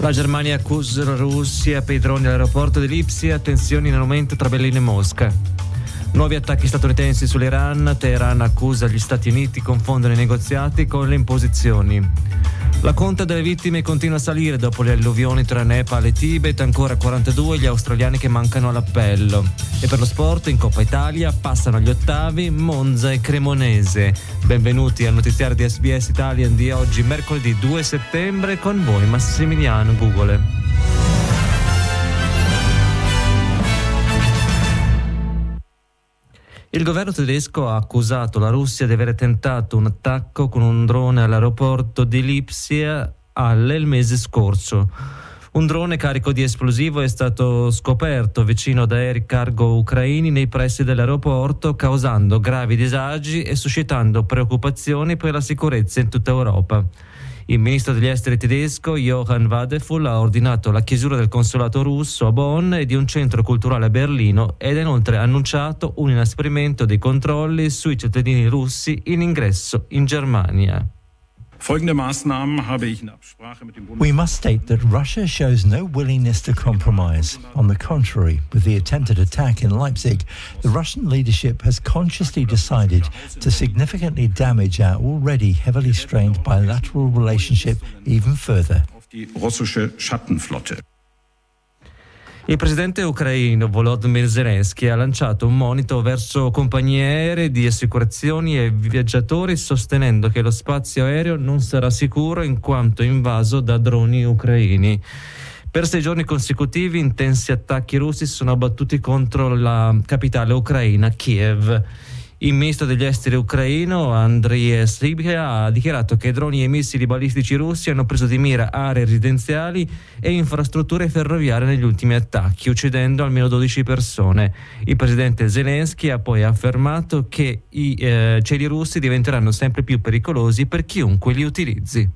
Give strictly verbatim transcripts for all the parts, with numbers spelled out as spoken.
La Germania accusa la Russia per i droni all'aeroporto di Lipsia, tensioni in aumento tra Berlino e Mosca. Nuovi attacchi statunitensi sull'Iran, Teheran accusa gli Stati Uniti di confondere i negoziati con le imposizioni. La conta delle vittime continua a salire dopo le alluvioni tra Nepal e Tibet, ancora quarantadue gli australiani che mancano all'appello. E per lo sport, in Coppa Italia, passano agli ottavi Monza e Cremonese. Benvenuti al notiziario di S B S Italian di oggi, mercoledì due settembre, con voi Massimiliano Gugole. Il governo tedesco ha accusato la Russia di aver tentato un attacco con un drone all'aeroporto di Lipsia il mese scorso. Un drone carico di esplosivo è stato scoperto vicino ad aerei cargo ucraini nei pressi dell'aeroporto, causando gravi disagi e suscitando preoccupazioni per la sicurezza in tutta Europa. Il ministro degli esteri tedesco Johann Wadephul ha ordinato la chiusura del consolato russo a Bonn e di un centro culturale a Berlino ed ha inoltre annunciato un inasprimento dei controlli sui cittadini russi in ingresso in Germania. We must state that Russia shows no willingness to compromise. On the contrary, with the attempted attack in Leipzig, the Russian leadership has consciously decided to significantly damage our already heavily strained bilateral relationship even further. Il presidente ucraino Volodymyr Zelensky ha lanciato un monito verso compagnie aeree di assicurazioni e viaggiatori, sostenendo che lo spazio aereo non sarà sicuro in quanto invaso da droni ucraini. Per sei giorni consecutivi intensi attacchi russi sono abbattuti contro la capitale ucraina, Kiev. Il ministro degli esteri ucraino Andriy Sybiha ha dichiarato che droni e missili balistici russi hanno preso di mira aree residenziali e infrastrutture ferroviarie negli ultimi attacchi, uccidendo almeno dodici persone. Il presidente Zelensky ha poi affermato che i eh, cieli russi diventeranno sempre più pericolosi per chiunque li utilizzi.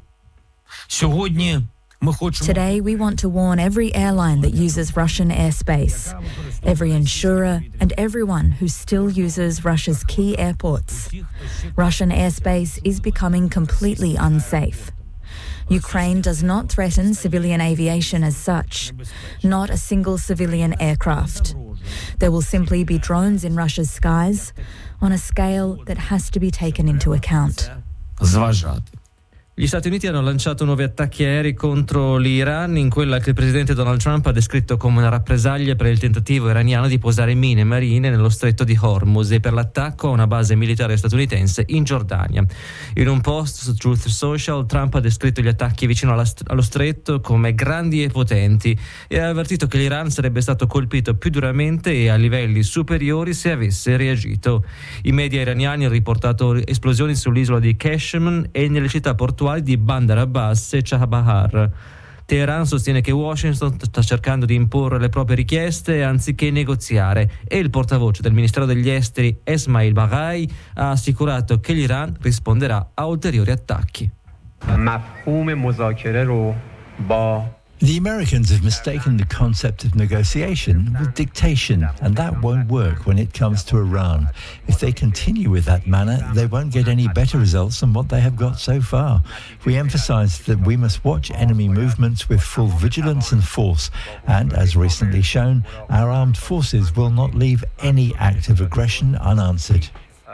Today, we want to warn every airline that uses Russian airspace, every insurer, and everyone who still uses Russia's key airports. Russian airspace is becoming completely unsafe. Ukraine does not threaten civilian aviation as such, not a single civilian aircraft. There will simply be drones in Russia's skies on a scale that has to be taken into account. Gli Stati Uniti hanno lanciato nuovi attacchi aerei contro l'Iran, in quella che il presidente Donald Trump ha descritto come una rappresaglia per il tentativo iraniano di posare mine marine nello stretto di Hormuz e per l'attacco a una base militare statunitense in Giordania. In un post su Truth Social, Trump ha descritto gli attacchi vicino alla, allo stretto come grandi e potenti e ha avvertito che l'Iran sarebbe stato colpito più duramente e a livelli superiori se avesse reagito. I media iraniani hanno riportato esplosioni sull'isola di Kashmir e nelle città portuali di Bandar Abbas e Chabahar. Teheran sostiene che Washington sta cercando di imporre le proprie richieste anziché negoziare e il portavoce del Ministero degli Esteri Esmail Baghai ha assicurato che l'Iran risponderà a ulteriori attacchi. The Americans have mistaken the concept of negotiation with dictation, and that won't work when it comes to Iran. If they continue with that manner, they won't get any better results than what they have got so far. We emphasized that we must watch enemy movements with full vigilance and force, and as recently shown, our armed forces will not leave any act of aggression unanswered.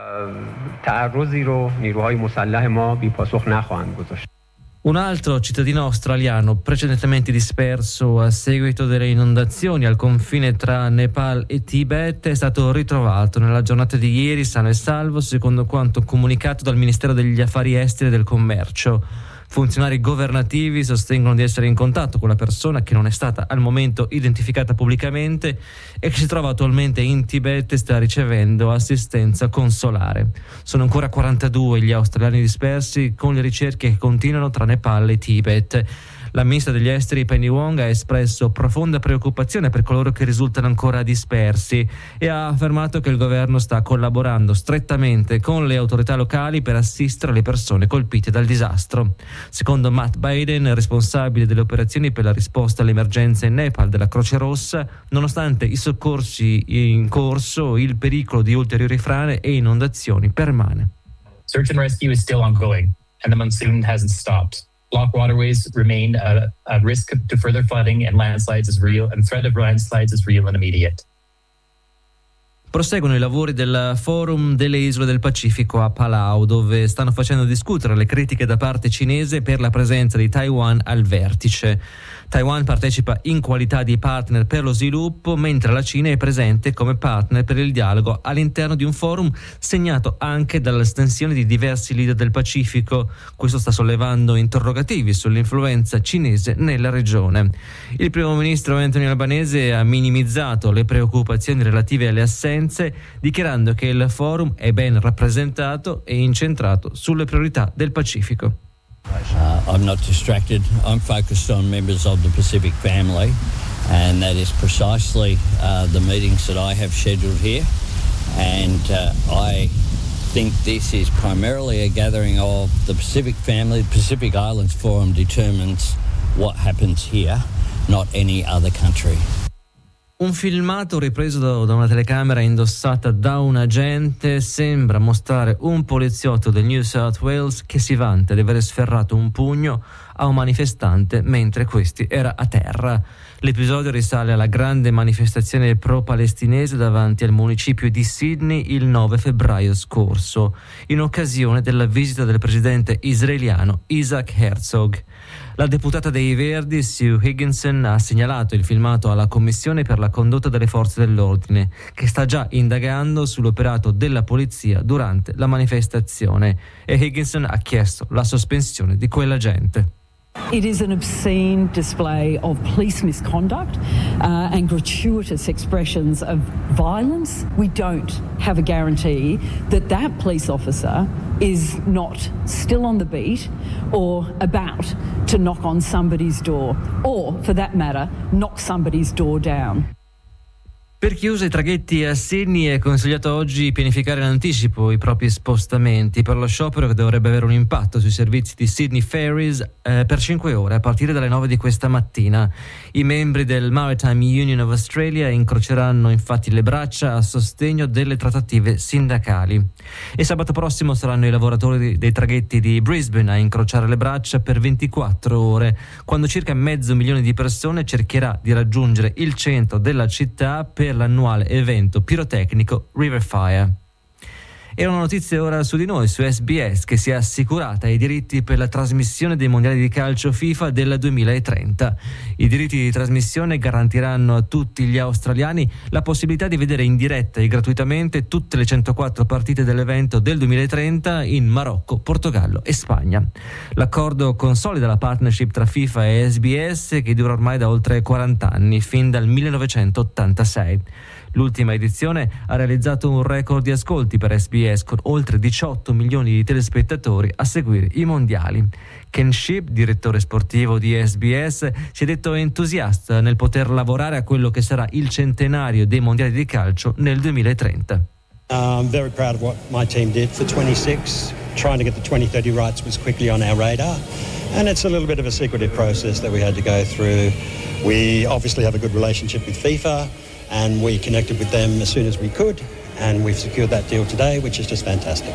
Un altro cittadino australiano precedentemente disperso a seguito delle inondazioni al confine tra Nepal e Tibet è stato ritrovato nella giornata di ieri sano e salvo, secondo quanto comunicato dal Ministero degli Affari Esteri e del Commercio. Funzionari governativi sostengono di essere in contatto con la persona che non è stata al momento identificata pubblicamente e che si trova attualmente in Tibet e sta ricevendo assistenza consolare. Sono ancora quarantadue gli australiani dispersi, con le ricerche che continuano tra Nepal e Tibet. La ministra degli esteri Penny Wong ha espresso profonda preoccupazione per coloro che risultano ancora dispersi e ha affermato che il governo sta collaborando strettamente con le autorità locali per assistere le persone colpite dal disastro. Secondo Matt Biden, responsabile delle operazioni per la risposta alle emergenze in Nepal della Croce Rossa, nonostante i soccorsi in corso, il pericolo di ulteriori frane e inondazioni permane. Search and rescue is still ongoing and the monsoon hasn't stopped. block waterways remain a, a risk to further flooding, and landslides is real, and threat of landslides is real and immediate. Proseguono i lavori del Forum delle Isole del Pacifico a Palau, dove stanno facendo discutere le critiche da parte cinese per la presenza di Taiwan al vertice. Taiwan partecipa in qualità di partner per lo sviluppo, mentre la Cina è presente come partner per il dialogo all'interno di un forum segnato anche dall'estensione di diversi leader del Pacifico. Questo sta sollevando interrogativi sull'influenza cinese nella regione. Il primo ministro Anthony Albanese ha minimizzato le preoccupazioni relative alle assenze, dichiarando che il forum è ben rappresentato e incentrato sulle priorità del Pacifico. Uh, I'm not distracted. I'm focused on members of the Pacific family, and that is precisely uh, the meetings that I have scheduled here. And uh, I think this is primarily a gathering of the Pacific family. The Pacific Islands Forum determines what happens here, not any other country. Un filmato ripreso da una telecamera indossata da un agente sembra mostrare un poliziotto del New South Wales che si vanta di aver sferrato un pugno a un manifestante mentre questi era a terra. L'episodio risale alla grande manifestazione pro-palestinese davanti al municipio di Sydney il nove febbraio scorso, in occasione della visita del presidente israeliano Isaac Herzog. La deputata dei Verdi, Sue Higginson, ha segnalato il filmato alla Commissione per la condotta delle forze dell'ordine, che sta già indagando sull'operato della polizia durante la manifestazione, e Higginson ha chiesto la sospensione di quell'agente. It is an obscene display of police misconduct uh, and gratuitous expressions of violence. We don't have a guarantee that that police officer is not still on the beat or about to knock on somebody's door, or, for that matter, knock somebody's door down. Per chi usa i traghetti a Sydney è consigliato oggi pianificare in anticipo i propri spostamenti per lo sciopero che dovrebbe avere un impatto sui servizi di Sydney Ferries eh, per cinque ore a partire dalle nove di questa mattina. I membri del Maritime Union of Australia incroceranno infatti le braccia a sostegno delle trattative sindacali. E sabato prossimo saranno i lavoratori dei traghetti di Brisbane a incrociare le braccia per ventiquattro ore, quando circa mezzo milione di persone cercherà di raggiungere il centro della città per l'annuale evento pirotecnico Riverfire. E una notizia ora su di noi, su S B S, che si è assicurata i diritti per la trasmissione dei mondiali di calcio FIFA del duemilatrenta. I diritti di trasmissione garantiranno a tutti gli australiani la possibilità di vedere in diretta e gratuitamente tutte le centoquattro partite dell'evento del duemilatrenta in Marocco, Portogallo e Spagna. L'accordo consolida la partnership tra FIFA e S B S, che dura ormai da oltre quaranta anni, fin dal millenovecentottantasei. L'ultima edizione ha realizzato un record di ascolti per S B S, con oltre diciotto milioni di telespettatori a seguire i mondiali. Ken Shipp, direttore sportivo di S B S, si è detto entusiasta nel poter lavorare a quello che sarà il centenario dei mondiali di calcio nel duemilatrenta. Uh, I'm very proud of what my team did for twenty-six. Trying to get the twenty thirty rights was quickly on our radar, and it's a little bit of a secretive process that we had to go through. We obviously have a good relationship with FIFA, and we connected with them as soon as we could, and we've secured that deal today, which is just fantastic.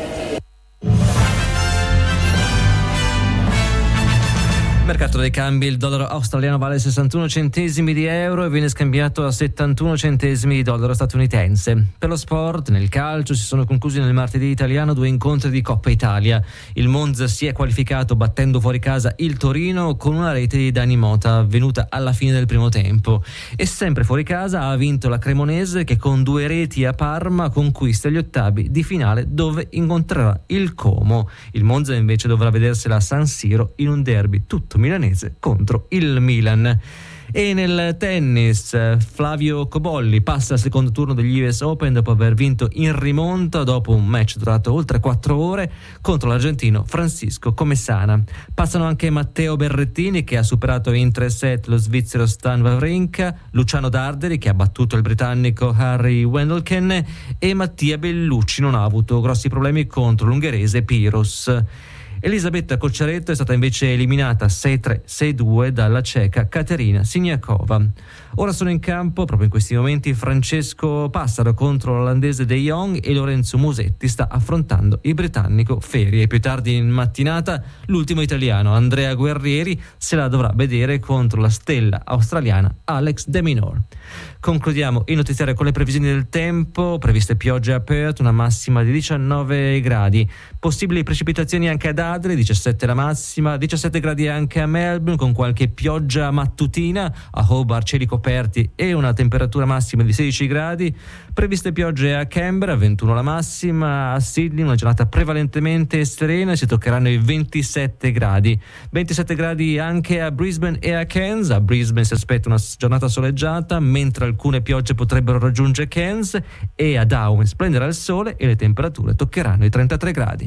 Mercato dei cambi: il dollaro australiano vale sessantuno centesimi di euro e viene scambiato a settantuno centesimi di dollaro statunitense. Per lo sport, nel calcio, si sono conclusi nel martedì italiano due incontri di Coppa Italia. Il Monza si è qualificato battendo fuori casa il Torino con una rete di Dani Mota avvenuta alla fine del primo tempo, e sempre fuori casa ha vinto la Cremonese, che con due reti a Parma conquista gli ottavi di finale, dove incontrerà il Como. Il Monza invece dovrà vedersela a San Siro in un derby tutto milanese contro il Milan. E nel tennis, Flavio Cobolli passa al secondo turno degli U S Open dopo aver vinto in rimonta dopo un match durato oltre quattro ore contro l'argentino Francisco Comessana. Passano anche Matteo Berrettini, che ha superato in tre set lo svizzero Stan Wawrinka, Luciano Darderi, che ha battuto il britannico Harry Wendelken, e Mattia Bellucci non ha avuto grossi problemi contro l'ungherese Pyrrhus. Elisabetta Cocciaretto è stata invece eliminata sei tre sei due dalla ceca Katerina Siniakova. Ora sono in campo, proprio in questi momenti, Francesco Passaro contro l'olandese De Jong e Lorenzo Musetti sta affrontando il britannico Ferri. E più tardi in mattinata l'ultimo italiano, Andrea Guerrieri, se la dovrà vedere contro la stella australiana Alex de Minaur. Concludiamo il notiziario con le previsioni del tempo. Previste piogge a Perth, una massima di diciannove gradi. Possibili precipitazioni anche ad Adelaide, diciassette la massima, diciassette gradi anche a Melbourne con qualche pioggia mattutina. A Hobart cieli coperti e una temperatura massima di sedici gradi. Previste piogge a Canberra, ventuno la massima. A Sydney una giornata prevalentemente serena, si toccheranno i ventisette gradi. ventisette gradi anche a Brisbane e a Cairns. A Brisbane si aspetta una giornata soleggiata, mentre alcune piogge potrebbero raggiungere Cairns, e a Darwin splenderà il sole e le temperature toccheranno i trentatré gradi.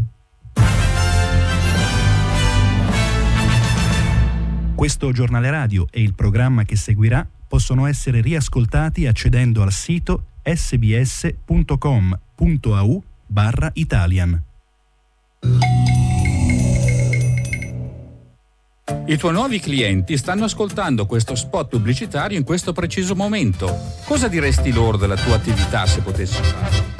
Questo giornale radio e il programma che seguirà possono essere riascoltati accedendo al sito sbs.com.au barra Italian. I tuoi nuovi clienti stanno ascoltando questo spot pubblicitario in questo preciso momento. Cosa diresti loro della tua attività se potessi farlo?